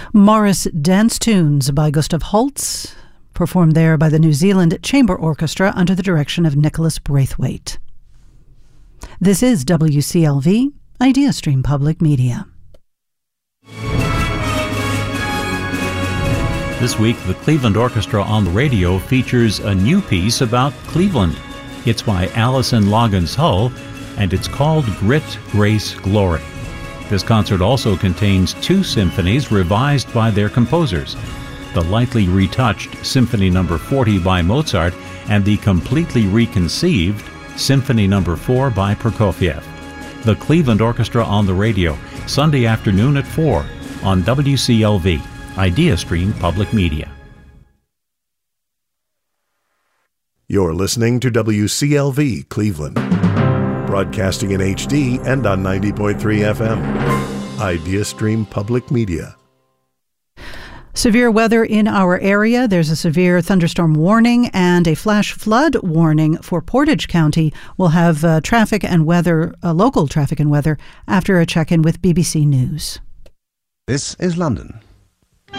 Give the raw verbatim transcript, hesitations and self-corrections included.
Morris Dance Tunes by Gustav Holst, performed there by the New Zealand Chamber Orchestra under the direction of Nicholas Braithwaite. This is W C L V, IdeaStream Public Media. This week, the Cleveland Orchestra on the Radio features a new piece about Cleveland. It's by Alison Loggins Hull, and it's called Grit, Grace, Glory. This concert also contains two symphonies revised by their composers, the lightly retouched Symphony Number forty by Mozart and the completely reconceived Symphony Number four by Prokofiev. The Cleveland Orchestra on the Radio, Sunday afternoon at four on W C L V, IdeaStream Public Media. You're listening to W C L V Cleveland, broadcasting in H D and on ninety point three F M. IdeaStream Public Media. Severe weather in our area. There's a severe thunderstorm warning and a flash flood warning for Portage County. We'll have uh, traffic and weather, uh, local traffic and weather, after a check-in with B B C News. This is London.